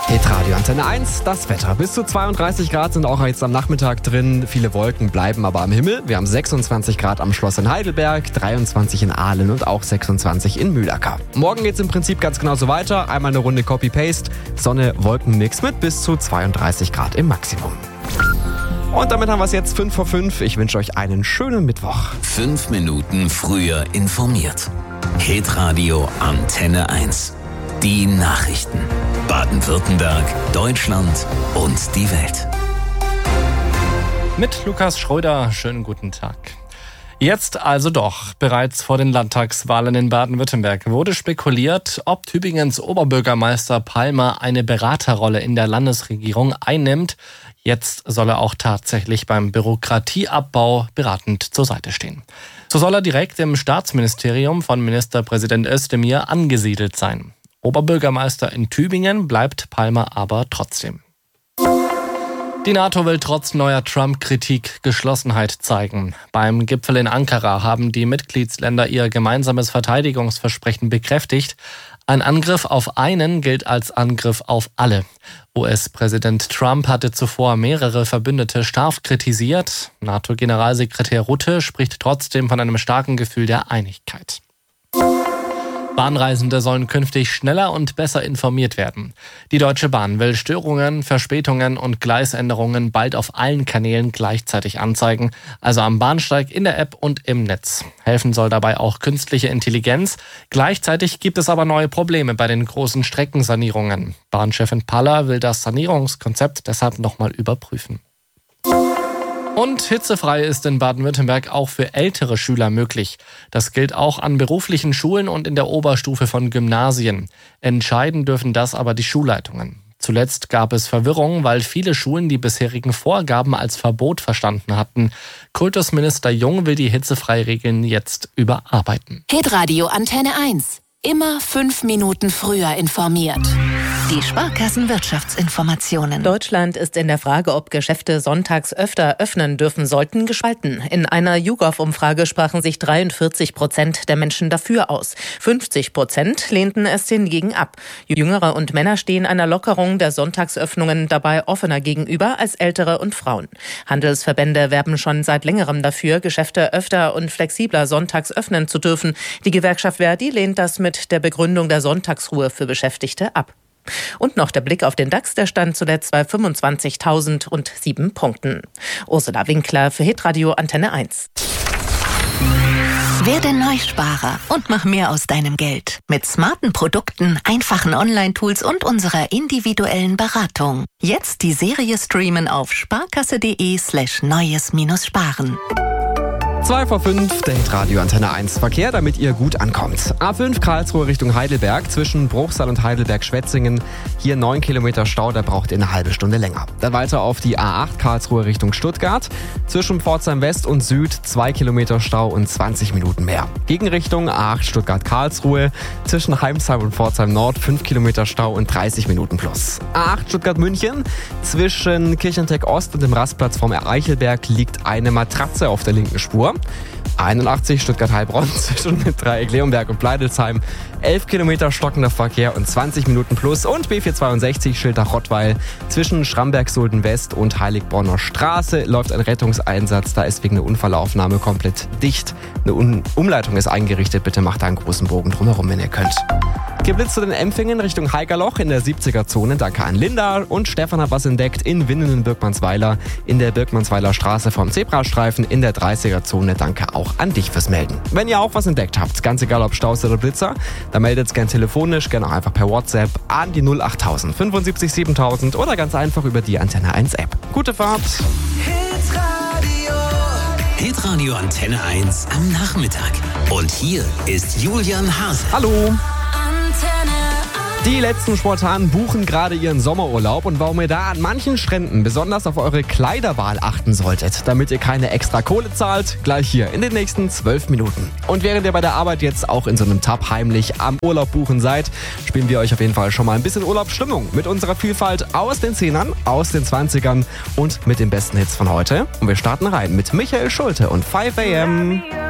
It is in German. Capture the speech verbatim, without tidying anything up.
Hitradio Antenne eins, das Wetter. Bis zu zweiunddreißig Grad sind auch jetzt am Nachmittag drin. Viele Wolken bleiben aber am Himmel. Wir haben sechsundzwanzig Grad am Schloss in Heidelberg, dreiundzwanzig in Aalen und auch sechsundzwanzig in Mühlacker. Morgen geht's im Prinzip ganz genauso weiter. Einmal eine Runde Copy-Paste, Sonne, Wolkenmix mit bis zu zweiunddreißig Grad im Maximum. Und damit haben wir es jetzt fünf vor fünf. Ich wünsche euch einen schönen Mittwoch. Fünf Minuten früher informiert. Hitradio Antenne eins. Die Nachrichten. Baden-Württemberg, Deutschland und die Welt. Mit Lukas Schröder, schönen guten Tag. Jetzt also doch. Bereits vor den Landtagswahlen in Baden-Württemberg wurde spekuliert, ob Tübingens Oberbürgermeister Palmer eine Beraterrolle in der Landesregierung einnimmt. Jetzt soll er auch tatsächlich beim Bürokratieabbau beratend zur Seite stehen. So soll er direkt im Staatsministerium von Ministerpräsident Özdemir angesiedelt sein. Oberbürgermeister in Tübingen bleibt Palmer aber trotzdem. Die NATO will trotz neuer Trump-Kritik Geschlossenheit zeigen. Beim Gipfel in Ankara haben die Mitgliedsländer ihr gemeinsames Verteidigungsversprechen bekräftigt. Ein Angriff auf einen gilt als Angriff auf alle. U S-Präsident Trump hatte zuvor mehrere Verbündete scharf kritisiert. NATO-Generalsekretär Rutte spricht trotzdem von einem starken Gefühl der Einigkeit. Bahnreisende sollen künftig schneller und besser informiert werden. Die Deutsche Bahn will Störungen, Verspätungen und Gleisänderungen bald auf allen Kanälen gleichzeitig anzeigen, also am Bahnsteig, in der App und im Netz. Helfen soll dabei auch künstliche Intelligenz. Gleichzeitig gibt es aber neue Probleme bei den großen Streckensanierungen. Bahnchefin Paller will das Sanierungskonzept deshalb nochmal überprüfen. Und hitzefrei ist in Baden-Württemberg auch für ältere Schüler möglich. Das gilt auch an beruflichen Schulen und in der Oberstufe von Gymnasien. Entscheiden dürfen das aber die Schulleitungen. Zuletzt gab es Verwirrung, weil viele Schulen die bisherigen Vorgaben als Verbot verstanden hatten. Kultusminister Jung will die Hitzefrei-Regeln jetzt überarbeiten. Hitradio Antenne eins. Immer fünf Minuten früher informiert. Die Sparkassenwirtschaftsinformationen. Deutschland ist in der Frage, ob Geschäfte sonntags öfter öffnen dürfen sollten, gespalten. In einer YouGov-Umfrage sprachen sich dreiundvierzig Prozent der Menschen dafür aus. fünfzig Prozent lehnten es hingegen ab. Jüngere und Männer stehen einer Lockerung der Sonntagsöffnungen dabei offener gegenüber als Ältere und Frauen. Handelsverbände werben schon seit längerem dafür, Geschäfte öfter und flexibler sonntags öffnen zu dürfen. Die Gewerkschaft Verdi lehnt das mit der Begründung der Sonntagsruhe für Beschäftigte ab. Und noch der Blick auf den DAX, der stand zuletzt bei fünfundzwanzigtausendsieben Punkten. Ursula Winkler für Hitradio Antenne eins. Werde Neusparer und mach mehr aus deinem Geld. Mit smarten Produkten, einfachen Online-Tools und unserer individuellen Beratung. Jetzt die Serie streamen auf sparkasse.de slash neues minus sparen. zwei vor fünf, der Hitradio Antenne eins Verkehr, damit ihr gut ankommt. A fünf Karlsruhe Richtung Heidelberg, zwischen Bruchsal und Heidelberg-Schwetzingen. Hier neun Kilometer Stau, da braucht ihr eine halbe Stunde länger. Dann weiter auf die A acht Karlsruhe Richtung Stuttgart. Zwischen Pforzheim West und Süd zwei Kilometer Stau und zwanzig Minuten mehr. Gegenrichtung A acht Stuttgart-Karlsruhe. Zwischen Heimsheim und Pforzheim Nord fünf Kilometer Stau und dreißig Minuten plus. A acht Stuttgart-München. Zwischen Kirchentech Ost und dem Rastplatz vom Eichelberg liegt eine Matratze auf der linken Spur. einundachtzig Stuttgart-Heilbronn zwischen Dreieck Leonberg und Pleidelsheim. elf Kilometer stockender Verkehr und zwanzig Minuten plus. Und B vierhundertzweiundsechzig Schiltach-Rottweil zwischen Schramberg-Sulden-West und Heiligbronner Straße läuft ein Rettungseinsatz. Da ist wegen einer Unfallaufnahme komplett dicht. Eine Un- Umleitung ist eingerichtet. Bitte macht da einen großen Bogen drumherum, wenn ihr könnt. Geblitzt zu den Empfängen Richtung Haigerloch in der siebziger-Zone. Danke an Linda. Und Stefan hat was entdeckt in Winnenden-Birkmannsweiler in der Birkmannsweiler Straße vom Zebrastreifen in der dreißiger-Zone. Danke auch an dich fürs Melden. Wenn ihr auch was entdeckt habt, ganz egal ob Staus oder Blitzer, dann meldet es gerne telefonisch, gerne auch einfach per WhatsApp an die null acht null null null fünfundsiebzig siebentausend oder ganz einfach über die Antenne eins App. Gute Fahrt! Hitradio. Hitradio Antenne eins am Nachmittag. Und hier ist Julian Hase. Hallo! Die letzten Spontanen buchen gerade ihren Sommerurlaub und warum ihr da an manchen Stränden besonders auf eure Kleiderwahl achten solltet, damit ihr keine extra Kohle zahlt, gleich hier in den nächsten zwölf Minuten. Und während ihr bei der Arbeit jetzt auch in so einem Tab heimlich am Urlaub buchen seid, spielen wir euch auf jeden Fall schon mal ein bisschen Urlaubsstimmung mit unserer Vielfalt aus den Zehnern, aus den Zwanzigern und mit den besten Hits von heute. Und wir starten rein mit Michael Schulte und five a m.